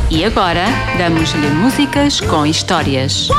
E agora, damos-lhe músicas com histórias.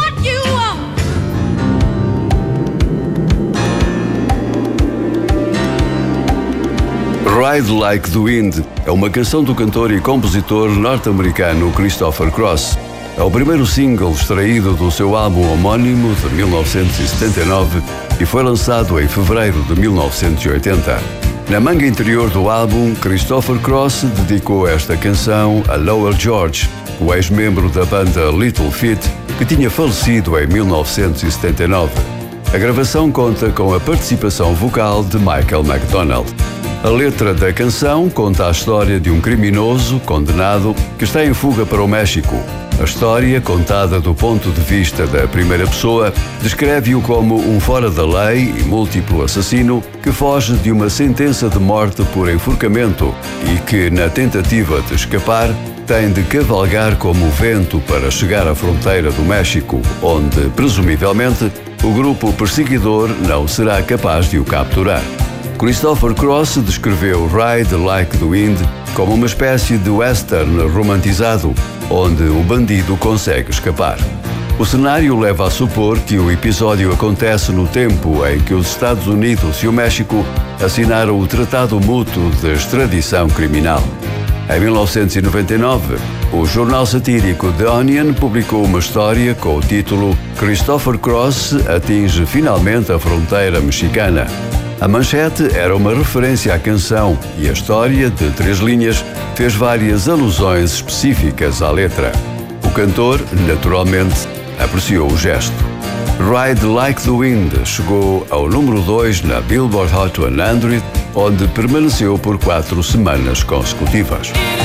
Ride Like the Wind é uma canção do cantor e compositor norte-americano Christopher Cross. É o primeiro single extraído do seu álbum homónimo de 1979 e foi lançado em fevereiro de 1980. Na manga interior do álbum, Christopher Cross dedicou esta canção a Lowell George, o ex-membro da banda Little Feat, que tinha falecido em 1979. A gravação conta com a participação vocal de Michael McDonald. A letra da canção conta a história de um criminoso condenado que está em fuga para o México. A história, contada do ponto de vista da primeira pessoa, descreve-o como um fora da lei e múltiplo assassino que foge de uma sentença de morte por enforcamento e que, na tentativa de escapar, tem de cavalgar como o vento para chegar à fronteira do México, onde, presumivelmente, o grupo perseguidor não será capaz de o capturar. Christopher Cross descreveu Ride Like the Wind como uma espécie de western romantizado, onde o bandido consegue escapar. O cenário leva a supor que o episódio acontece no tempo em que os Estados Unidos e o México assinaram o Tratado Mútuo de Extradição Criminal. Em 1999, o jornal satírico The Onion publicou uma história com o título Christopher Cross atinge finalmente a fronteira mexicana. A manchete era uma referência à canção e a história, de 3 linhas, fez várias alusões específicas à letra. O cantor, naturalmente, apreciou o gesto. Ride Like the Wind chegou ao número 2 na Billboard Hot 100, onde permaneceu por 4 semanas consecutivas.